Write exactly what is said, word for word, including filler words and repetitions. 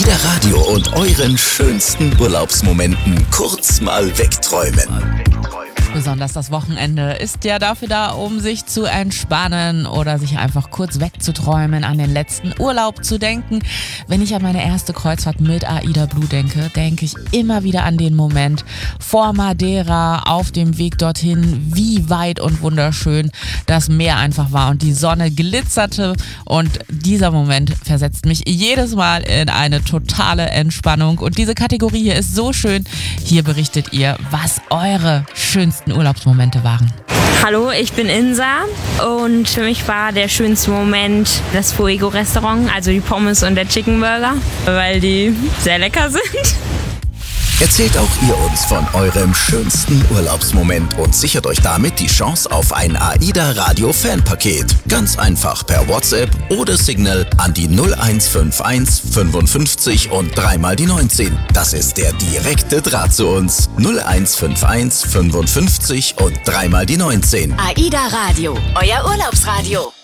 AIDA Radio und euren schönsten Urlaubsmomenten kurz mal wegträumen. Besonders das Wochenende ist ja dafür da, um sich zu entspannen oder sich einfach kurz wegzuträumen, an den letzten Urlaub zu denken. Wenn ich an meine erste Kreuzfahrt mit AIDA Blue denke, denke ich immer wieder an den Moment vor Madeira auf dem Weg dorthin, wie weit und wunderschön das Meer einfach war und die Sonne glitzerte. Und dieser Moment versetzt mich jedes Mal in eine totale Entspannung. Und diese Kategorie hier ist so schön. Hier berichtet ihr, was eure schönsten Urlaubsmomente waren. Hallo, ich bin Insa und für mich war der schönste Moment das Fuego-Restaurant, also die Pommes und der Chicken Burger, weil die sehr lecker sind. Erzählt auch ihr uns von eurem schönsten Urlaubsmoment und sichert euch damit die Chance auf ein AIDA Radio Fanpaket. Ganz einfach per WhatsApp oder Signal an die null eins fünf eins fünfundfünfzig und dreimal die neunzehn. Das ist der direkte Draht zu uns. null eins fünf eins fünfundfünfzig und dreimal die neunzehn. AIDA Radio, euer Urlaubsradio.